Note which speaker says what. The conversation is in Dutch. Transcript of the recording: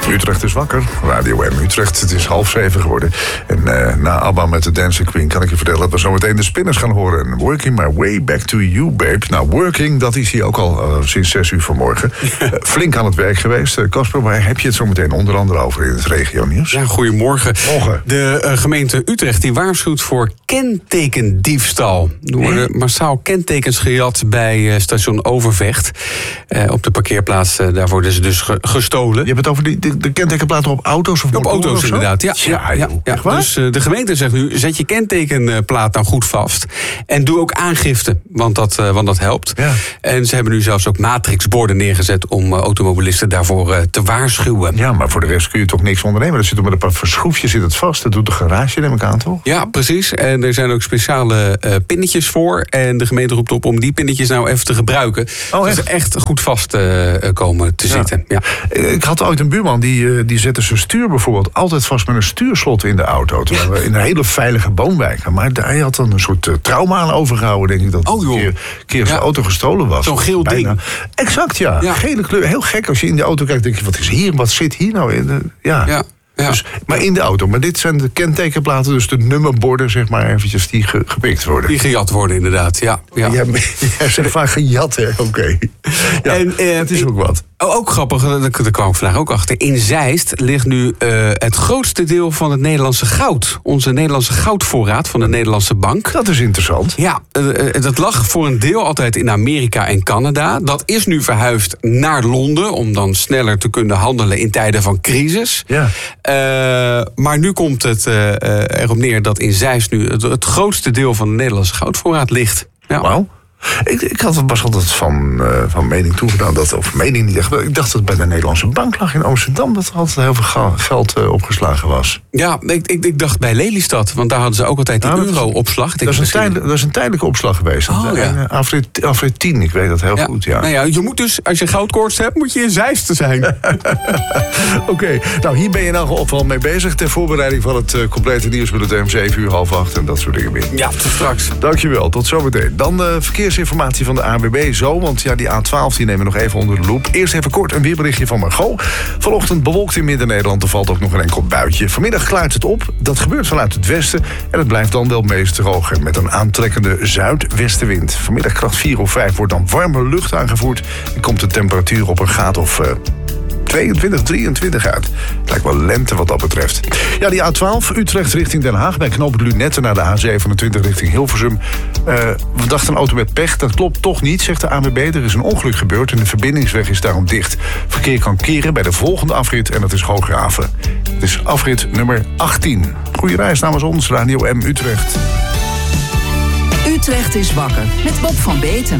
Speaker 1: Utrecht is wakker. Radio M Utrecht. Het is 6:30 geworden. En na ABBA met de Dancing Queen kan ik je vertellen dat we zo meteen de Spinners gaan horen. En Working My Way Back to You, babe. Nou, working, dat is hier ook al sinds 6:00 vanmorgen. Flink aan het werk geweest. Casper, waar heb je het zo meteen onder andere over in het regio-nieuws?
Speaker 2: Ja, goedemorgen.
Speaker 1: Morgen.
Speaker 2: De gemeente Utrecht die waarschuwt voor kentekendiefstal. Er worden massaal kentekens gejat bij station Overvecht. Op de parkeerplaats, daar worden ze dus gestolen.
Speaker 1: Je hebt het over de kentekenplaten op auto's of
Speaker 2: op auto's inderdaad, ja.
Speaker 1: Echt waar?
Speaker 2: Dus de gemeente zegt nu, zet je kentekenplaat dan goed vast. En doe ook aangifte, want dat helpt.
Speaker 1: Ja.
Speaker 2: En ze hebben nu zelfs ook matrixborden neergezet om automobilisten daarvoor te waarschuwen.
Speaker 1: Ja, maar voor de rest kun je toch niks ondernemen. Dat zit met een paar schroefjes zit het vast. Dat doet de garage, neem ik aan, toch?
Speaker 2: Ja, precies. En er zijn ook speciale pinnetjes voor. En de gemeente roept op om die pinnetjes nou even te gebruiken.
Speaker 1: Oh,
Speaker 2: echt? Dat ze echt goed vast komen te zitten. Ja.
Speaker 1: Ik had ooit een buurman die zette zijn stuur bijvoorbeeld altijd vast met een stuurslot in de auto. Terwijl we in een hele veilige woonwijk. Maar hij had dan een soort trauma aan overgehouden, denk ik, dat een keer zijn auto gestolen was.
Speaker 2: Zo'n geel ding.
Speaker 1: Exact, ja. Gele kleur. Heel gek. Als je in de auto kijkt, denk je, wat zit hier nou in? Ja. Dus, maar in de auto. Maar dit zijn de kentekenplaten, dus de nummerborden, zeg maar, eventjes die gepikt worden.
Speaker 2: Die gejat worden, inderdaad, ja.
Speaker 1: Jij zegt vaak gejat, hè? Oké. Ja, en het is ook wat.
Speaker 2: Ook grappig, daar kwam ik vandaag ook achter. In Zeist ligt nu het grootste deel van het Nederlandse goud. Onze Nederlandse goudvoorraad van de Nederlandse Bank.
Speaker 1: Dat is interessant.
Speaker 2: Ja, dat lag voor een deel altijd in Amerika en Canada. Dat is nu verhuisd naar Londen om dan sneller te kunnen handelen in tijden van crisis.
Speaker 1: Ja.
Speaker 2: Maar nu komt het erop neer dat in Zeist nu het grootste deel van de Nederlandse goudvoorraad ligt. Ja.
Speaker 1: Wauw. Ik was altijd van mening toegedaan dat, of mening niet echt. Ik dacht dat het bij de Nederlandse Bank lag in Amsterdam, dat er altijd heel veel geld opgeslagen was.
Speaker 2: Ja, ik dacht bij Lelystad, want daar hadden ze ook altijd die euro-opslag.
Speaker 1: Dat is een tijdelijke opslag geweest. Afrit 10, ik weet dat heel goed. Ja.
Speaker 2: Nou ja, je moet dus, als je goudkoorts hebt, moet je in Zeist zijn.
Speaker 1: Oké, nou hier ben je nou al mee bezig ter voorbereiding van het complete nieuwsbulletin om 7:00, 7:30 en dat soort dingen meer.
Speaker 2: Ja, tot straks.
Speaker 1: Dankjewel, tot zometeen. Dan verkeersinformatie van de ANWB zo, want ja, die A12 die nemen we nog even onder de loep. Eerst even kort een weerberichtje van Margot. Vanochtend bewolkt in Midden-Nederland, er valt ook nog een enkel buitje. Vanmiddag klaart het op, dat gebeurt vanuit het westen en het blijft dan wel meest droog en met een aantrekkende zuidwestenwind. Vanmiddag kracht 4 of 5 wordt dan warme lucht aangevoerd en komt de temperatuur op een graad of 22, 23 uit. Het lijkt wel lente wat dat betreft. Ja, die A12, Utrecht richting Den Haag, bij knooppunt Lunetten naar de A27 richting Hilversum. We dachten een auto met pech, dat klopt toch niet, zegt de ANWB. Er is een ongeluk gebeurd en de verbindingsweg is daarom dicht. Verkeer kan keren bij de volgende afrit en dat is Hoograven. Het is afrit nummer 18. Goeie reis namens ons, Radio M Utrecht.
Speaker 3: Utrecht is wakker met Bob van Beten.